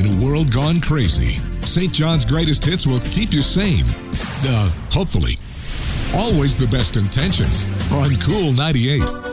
in a world gone crazy, St. John's Greatest Hits will keep you sane. Hopefully. Always the best intentions on Cool 98.